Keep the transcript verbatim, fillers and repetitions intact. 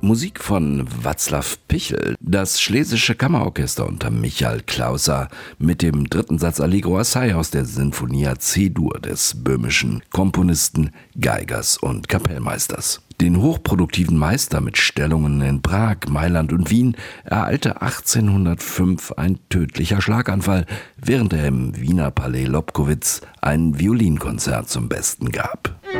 Musik von Václav Pichel, das Schlesische Kammerorchester unter Michael Klauser mit dem dritten Satz Allegro assai aus der Sinfonia C-Dur des böhmischen Komponisten, Geigers und Kapellmeisters. Den hochproduktiven Meister mit Stellungen in Prag, Mailand und Wien ereilte achtzehnhundertfünf ein tödlicher Schlaganfall, während er im Wiener Palais Lobkowitz ein Violinkonzert zum Besten gab.